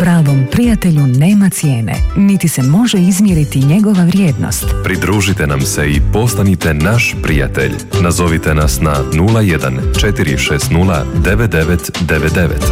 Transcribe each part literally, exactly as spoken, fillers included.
Pravom prijatelju nema cijene, niti se može izmjeriti njegova vrijednost. Pridružite nam se i postanite naš prijatelj. Nazovite nas na nula jedan četiri šest nula devet devet devet devet.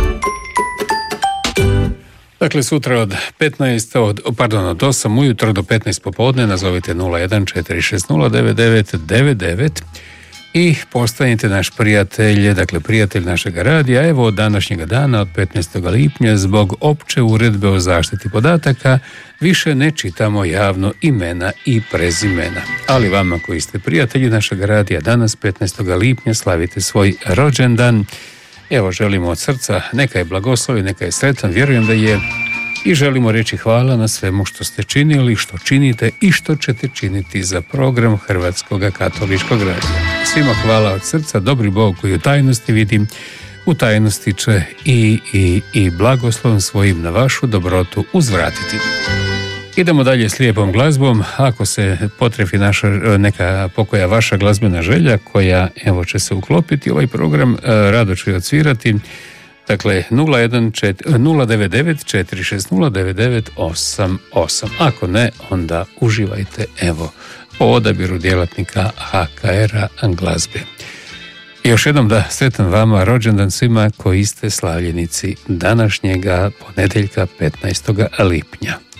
Dakle, sutra od petnaest, od, pardon, od osam ujutro do petnaest popodne nazovite nula jedan četiri šest nula devet devet devet devet i postanite naš prijatelj, dakle prijatelj našeg radija. Evo od današnjega dana, od petnaestog lipnja, zbog opće uredbe o zaštiti podataka, više ne čitamo javno imena i prezimena. Ali vama koji ste prijatelji našeg radija, danas petnaestog lipnja slavite svoj rođendan. Evo, želimo od srca, neka je blagoslovi, neka je sretan, vjerujem da je, i želimo reći hvala na svemu što ste činili, što činite i što ćete činiti za program Hrvatskog katoličkog radija. Svima hvala od srca, dobri Bog koji u tajnosti vidim, u tajnosti će i, i, i blagoslovom svojim na vašu dobrotu uzvratiti. Idemo dalje s lijepom glazbom. Ako se potrefi naša, neka pokoja vaša glazbena želja koja evo će se uklopiti ovaj program, rado ću je odsvirati. Dakle, nula devet devet četiri šest nula devet devet osam osam. Ako ne, onda uživajte evo po odabiru djelatnika H K R-a glazbe. I još jednom da sretan vama rođendan svima koji ste slavljenici današnjega ponedjeljka petnaestog lipnja.